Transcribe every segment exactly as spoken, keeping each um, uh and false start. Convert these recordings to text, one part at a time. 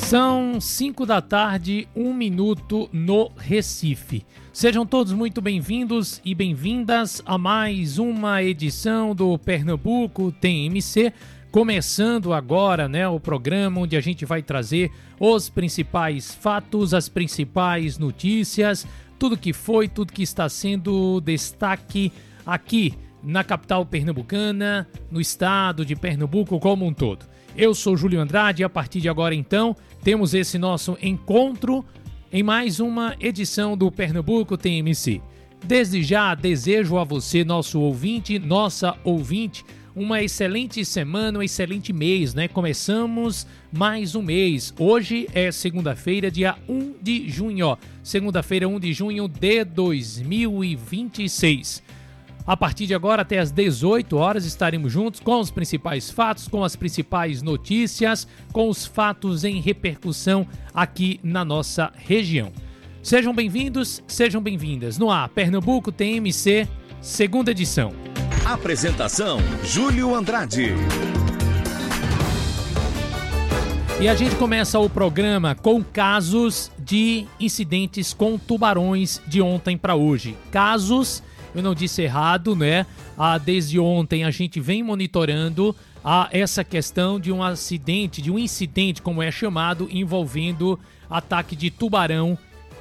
São cinco da tarde, um minuto no Recife. Sejam todos muito bem-vindos e bem-vindas a mais uma edição do Pernambuco Tem M C. Começando agora, né, o programa onde a gente vai trazer os principais fatos, as principais notícias, tudo que foi, tudo que está sendo destaque aqui na capital pernambucana, no estado de Pernambuco como um todo. Eu sou Júlio Andrade e a partir de agora, então, temos esse nosso encontro em mais uma edição do Pernambuco Tem M C. Desde já, desejo a você, nosso ouvinte, nossa ouvinte, uma excelente semana, um excelente mês, né? Começamos mais um mês. Hoje é segunda-feira, dia um de junho, ó. Segunda-feira, um de junho de dois mil e vinte e seis. A partir de agora, até às dezoito horas, estaremos juntos com os principais fatos, com as principais notícias, com os fatos em repercussão aqui na nossa região. Sejam bem-vindos, sejam bem-vindas. No ar, Pernambuco Tem M C, segunda edição. Apresentação, Júlio Andrade. E a gente começa o programa com casos de incidentes com tubarões de ontem para hoje. Casos... Eu não disse errado, né? Ah, desde ontem a gente vem monitorando ah, essa questão de um acidente, de um incidente, como é chamado, envolvendo ataque de tubarão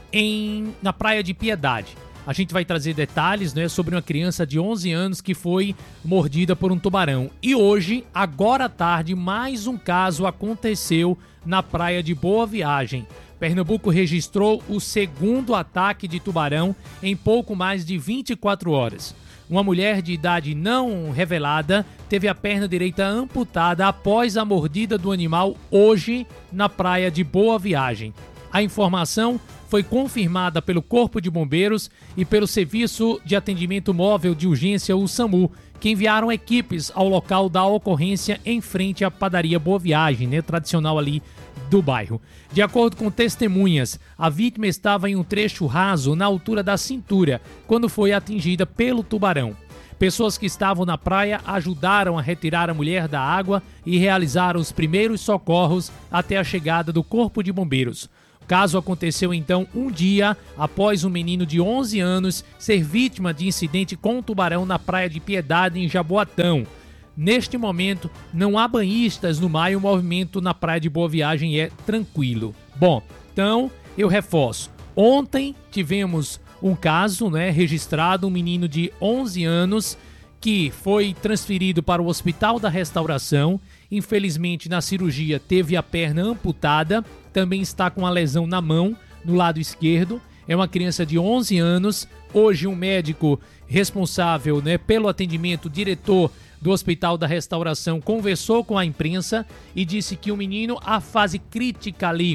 em, na Praia de Piedade. A gente vai trazer detalhes, né, sobre uma criança de onze anos que foi mordida por um tubarão. E hoje, agora à tarde, mais um caso aconteceu na Praia de Boa Viagem. Pernambuco registrou o segundo ataque de tubarão em pouco mais de vinte e quatro horas. Uma mulher de idade não revelada teve a perna direita amputada após a mordida do animal hoje na Praia de Boa Viagem. A informação foi confirmada pelo Corpo de Bombeiros e pelo Serviço de Atendimento Móvel de Urgência, o SAMU, que enviaram equipes ao local da ocorrência em frente à padaria Boa Viagem, né, tradicional ali do bairro. De acordo com testemunhas, a vítima estava em um trecho raso na altura da cintura quando foi atingida pelo tubarão. Pessoas que estavam na praia ajudaram a retirar a mulher da água e realizaram os primeiros socorros até a chegada do Corpo de Bombeiros. O caso aconteceu então um dia após um menino de onze anos ser vítima de incidente com um tubarão na Praia de Piedade, em Jaboatão. Neste momento, não há banhistas no mar e o movimento na Praia de Boa Viagem é tranquilo. Bom, então eu reforço. Ontem tivemos um caso, né, registrado, um menino de onze anos que foi transferido para o Hospital da Restauração. Infelizmente, na cirurgia teve a perna amputada, também está com a lesão na mão, no lado esquerdo. É uma criança de onze anos. Hoje, um médico responsável, né, pelo atendimento, diretor do Hospital da Restauração, conversou com a imprensa e disse que o menino, a fase crítica ali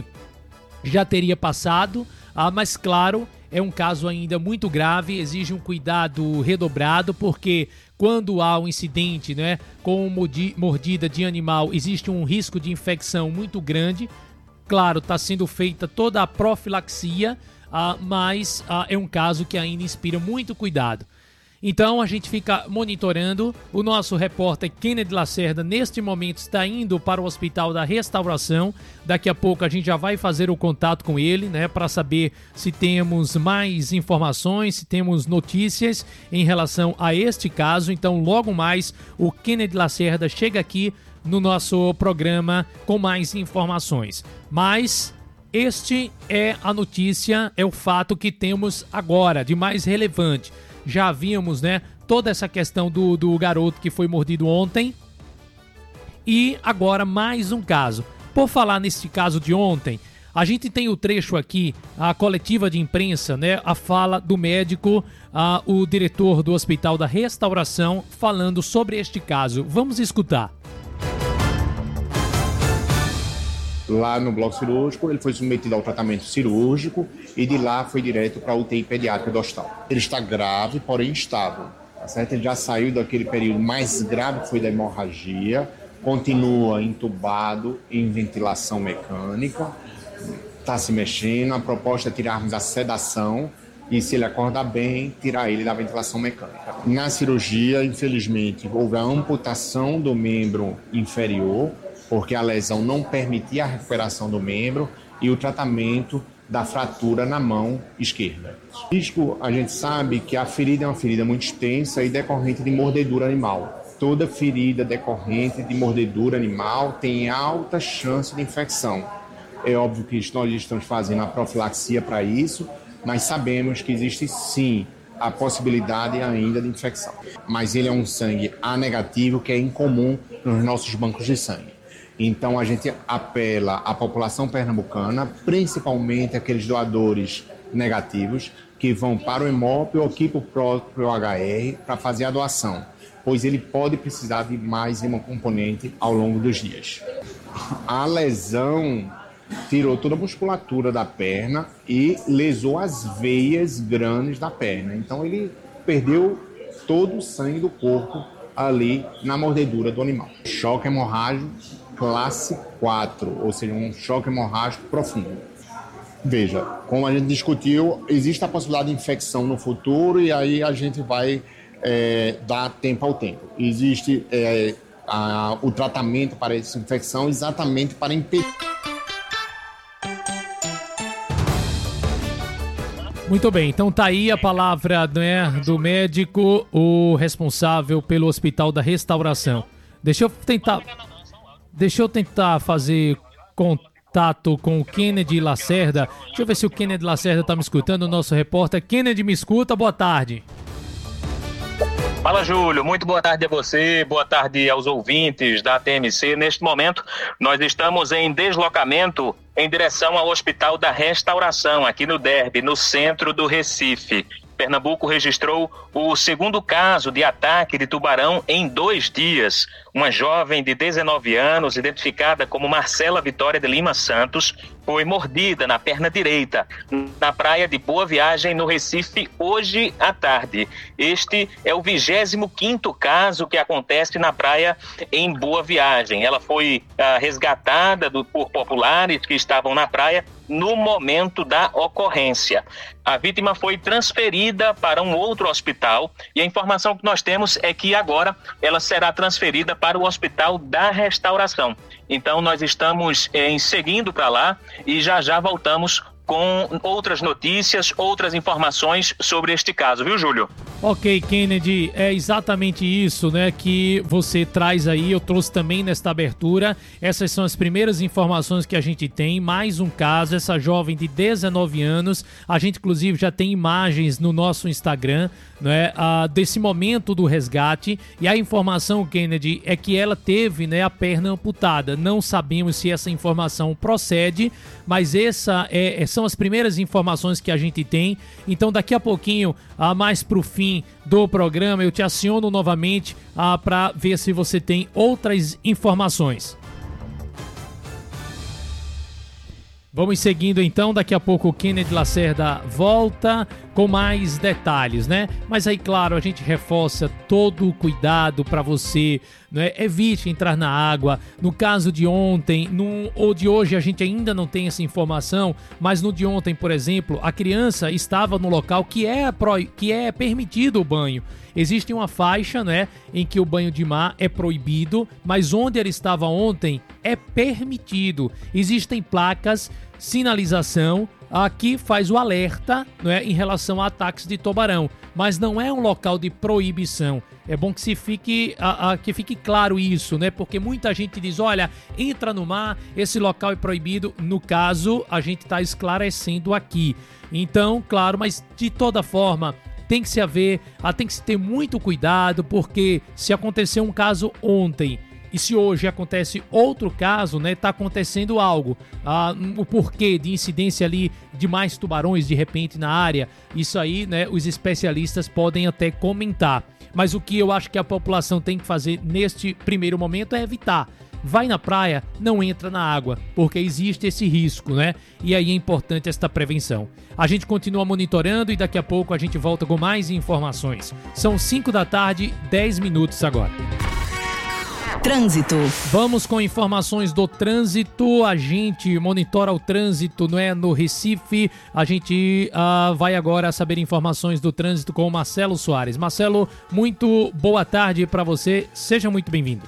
já teria passado, ah, mas claro, é um caso ainda muito grave, exige um cuidado redobrado, porque quando há um incidente, né, com mordida de animal, existe um risco de infecção muito grande. Claro, está sendo feita toda a profilaxia, ah, mas ah, é um caso que ainda inspira muito cuidado. Então a gente fica monitorando. O nosso repórter Kennedy Lacerda neste momento está indo para o Hospital da Restauração. Daqui a pouco a gente já vai fazer o contato com ele, né, para saber se temos mais informações, se temos notícias em relação a este caso. Então logo mais o Kennedy Lacerda chega aqui no nosso programa com mais informações. Mas este é a notícia, é o fato que temos agora de mais relevante. Já havíamos, né, toda essa questão do, do garoto que foi mordido ontem e agora mais um caso. Por falar nesse caso de ontem, a gente tem o trecho aqui, a coletiva de imprensa, né, a fala do médico, a, o diretor do Hospital da Restauração, falando sobre este caso. Vamos escutar. Lá no bloco cirúrgico, ele foi submetido ao tratamento cirúrgico e de lá foi direto para a U T I pediátrica do hospital. Ele está grave, porém estável, tá certo? Ele já saiu daquele período mais grave que foi da hemorragia, continua entubado em ventilação mecânica, está se mexendo. A proposta é tirarmos a sedação e, se ele acordar bem, tirar ele da ventilação mecânica. Na cirurgia, infelizmente, houve a amputação do membro inferior, porque a lesão não permitia a recuperação do membro e o tratamento da fratura na mão esquerda. Risco, a gente sabe que a ferida é uma ferida muito extensa e decorrente de mordedura animal. Toda ferida decorrente de mordedura animal tem alta chance de infecção. É óbvio que nós estamos fazendo a profilaxia para isso, mas sabemos que existe sim a possibilidade ainda de infecção. Mas ele é um sangue A negativo, que é incomum nos nossos bancos de sangue. Então a gente apela à população pernambucana, principalmente aqueles doadores negativos, que vão para o Hemop ou aqui para o próprio H R para fazer a doação, pois ele pode precisar de mais uma componente ao longo dos dias. A lesão tirou toda a musculatura da perna e lesou as veias grandes da perna. Então ele perdeu todo o sangue do corpo ali na mordedura do animal. Choque hemorrágico classe quatro, ou seja, um choque hemorrágico profundo. Veja, como a gente discutiu, existe a possibilidade de infecção no futuro e aí a gente vai é, dar tempo ao tempo. Existe é, a, o tratamento para essa infecção exatamente para impedir. Muito bem, então tá aí a palavra, né, do médico, o responsável pelo Hospital da Restauração. Deixa eu tentar, deixa eu tentar fazer contato com o Kennedy Lacerda. Deixa eu ver se o Kennedy Lacerda tá me escutando, o nosso repórter. Kennedy, me escuta? Boa tarde. Fala, Júlio. Muito boa tarde a você, boa tarde aos ouvintes da T M C. Neste momento, nós estamos em deslocamento em direção ao Hospital da Restauração, aqui no Derby, no centro do Recife. Pernambuco registrou o segundo caso de ataque de tubarão em dois dias. Uma jovem de dezenove anos, identificada como Marcela Vitória de Lima Santos, foi mordida na perna direita, na praia de Boa Viagem, no Recife, hoje à tarde. Este é o vigésimo quinto caso que acontece na praia em Boa Viagem. Ela foi ah, resgatada do, por populares que estavam na praia no momento da ocorrência. A vítima foi transferida para um outro hospital e a informação que nós temos é que agora ela será transferida para o Hospital da Restauração. Então nós estamos eh, seguindo para lá e já já voltamos com outras notícias, outras informações sobre este caso, viu, Júlio? Ok, Kennedy, é exatamente isso, né, que você traz aí, eu trouxe também nesta abertura. Essas são as primeiras informações que a gente tem, mais um caso, essa jovem de dezenove anos, a gente inclusive já tem imagens no nosso Instagram, né, a, desse momento do resgate, e a informação, Kennedy, é que ela teve, né, a perna amputada. Não sabemos se essa informação procede, mas essa é, são as primeiras informações que a gente tem. Então daqui a pouquinho, a mais pro fim do programa, eu te aciono novamente ah, para ver se você tem outras informações. Vamos seguindo então, daqui a pouco o Kennedy Lacerda volta com mais detalhes, né? Mas aí, claro, a gente reforça todo o cuidado para você, né? Evite entrar na água. No caso de ontem, no, ou de hoje, a gente ainda não tem essa informação, mas no de ontem, por exemplo, a criança estava no local que é, pro, que é permitido o banho. Existe uma faixa, né, em que o banho de mar é proibido, mas onde ele estava ontem é permitido. Existem placas, sinalização, aqui faz o alerta, né, em relação a ataques de tubarão, mas não é um local de proibição. É bom que se fique, a, a, que fique claro isso, né? Porque muita gente diz, olha, entra no mar, esse local é proibido. No caso, a gente está esclarecendo aqui. Então, claro, mas de toda forma, tem que se haver, tem que se ter muito cuidado, porque se aconteceu um caso ontem e se hoje acontece outro caso, né, tá acontecendo algo, ah, o porquê de incidência ali de mais tubarões de repente na área, isso aí, né, os especialistas podem até comentar. Mas o que eu acho que a população tem que fazer neste primeiro momento é evitar. Vai na praia, não entra na água, porque existe esse risco, né? E aí é importante esta prevenção. A gente continua monitorando e daqui a pouco a gente volta com mais informações. São cinco da tarde, dez minutos agora. Trânsito. Vamos com informações do trânsito. A gente monitora o trânsito, não é, no Recife. A gente uh, vai agora saber informações do trânsito com o Marcelo Soares. Marcelo, muito boa tarde para você. Seja muito bem-vindo.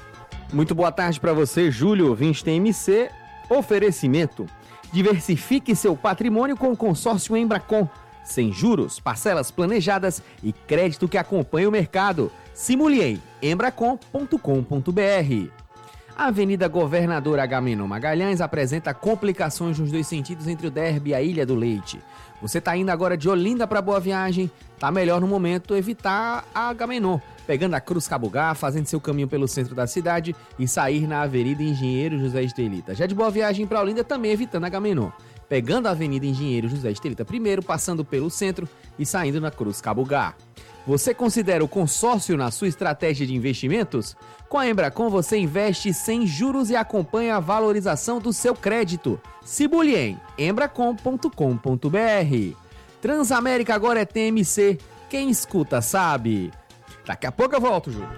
Muito boa tarde para você, Júlio, ouvinte T M C. Oferecimento. Diversifique seu patrimônio com o consórcio Embracon. Sem juros, parcelas planejadas e crédito que acompanha o mercado. Simule em embracon ponto com ponto b r. A Avenida Governador Agamenon Magalhães apresenta complicações nos dois sentidos entre o Derby e a Ilha do Leite. Você está indo agora de Olinda para Boa Viagem, tá melhor no momento evitar a Agamenon, pegando a Cruz Cabugá, fazendo seu caminho pelo centro da cidade e sair na Avenida Engenheiro José Estelita. Já de Boa Viagem para Olinda, também evitando a Agamenon, pegando a Avenida Engenheiro José Estelita primeiro, passando pelo centro e saindo na Cruz Cabugá. Você considera o consórcio na sua estratégia de investimentos? Com a Embracon você investe sem juros e acompanha a valorização do seu crédito. Simule em embracon ponto com ponto b r. Transamérica agora é T M C. Quem escuta sabe. Daqui a pouco eu volto, Júlio.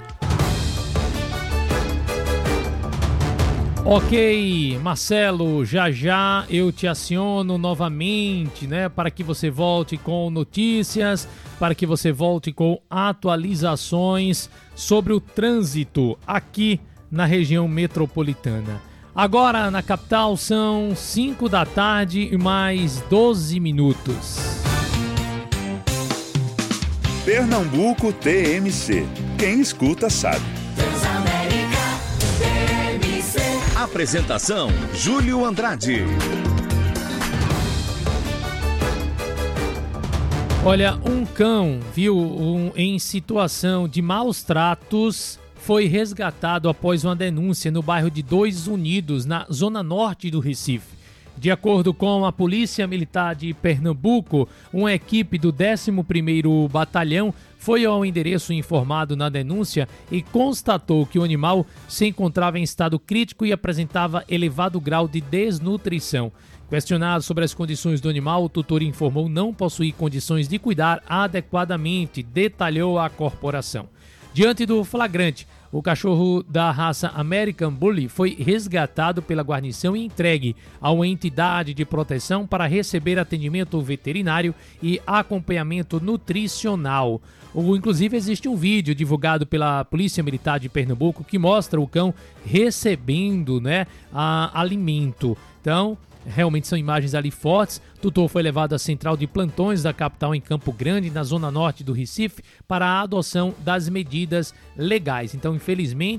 Ok, Marcelo, já já eu te aciono novamente, né, para que você volte com notícias, para que você volte com atualizações sobre o trânsito aqui na região metropolitana. Agora na capital são cinco da tarde e mais doze minutos. Pernambuco T M C. Quem escuta sabe. Apresentação, Júlio Andrade. Olha, um cão, viu, um, em situação de maus tratos foi resgatado após uma denúncia no bairro de Dois Unidos, na zona norte do Recife. De acordo com a Polícia Militar de Pernambuco, uma equipe do décimo primeiro Batalhão foi ao endereço informado na denúncia e constatou que o animal se encontrava em estado crítico e apresentava elevado grau de desnutrição. Questionado sobre as condições do animal, o tutor informou não possuir condições de cuidar adequadamente, detalhou a corporação. Diante do flagrante, o cachorro da raça American Bully foi resgatado pela guarnição e entregue a uma entidade de proteção para receber atendimento veterinário e acompanhamento nutricional. O, inclusive, existe um vídeo divulgado pela Polícia Militar de Pernambuco que mostra o cão recebendo, né, a, alimento. Então, realmente são imagens ali fortes. O tutor foi levado à central de plantões da capital em Campo Grande, na zona norte do Recife, para a adoção das medidas legais. Então, infelizmente,